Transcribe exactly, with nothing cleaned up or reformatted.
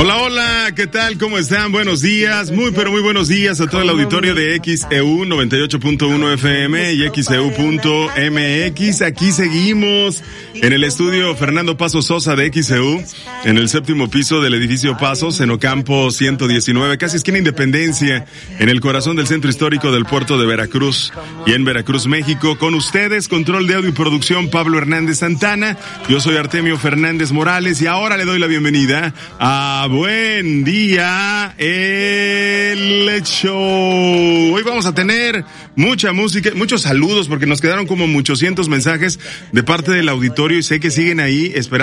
Hola, hola, ¿qué tal? ¿Cómo están? Buenos días, muy pero muy buenos días a todo el auditorio de X E U noventa y ocho punto uno F M y X E U punto M X. Aquí seguimos en el estudio Fernando Paso Sosa de X E U, en el séptimo piso del edificio Pasos, en Ocampo ciento diecinueve, casi esquina Independencia, en el corazón del centro histórico del puerto de Veracruz y en Veracruz, México. Con ustedes, control de audio y producción, Pablo Hernández Santana. Yo soy Artemio Fernández Morales y ahora le doy la bienvenida a Buen Día El Show. Hoy vamos a tener mucha música, muchos saludos porque nos quedaron como muchocientos mensajes de parte del auditorio y sé que siguen ahí esperando